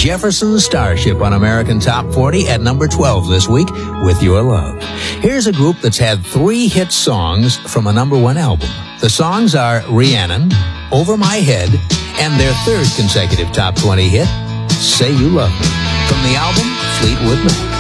Jefferson Starship on American Top 40 at number 12 this week with Your Love. Here's a group that's had 3 hit songs from a number 1 album. The songs are Rhiannon, Over My Head, and their 3rd consecutive Top 20 hit, Say You Love Me, from the album Fleetwood Mac.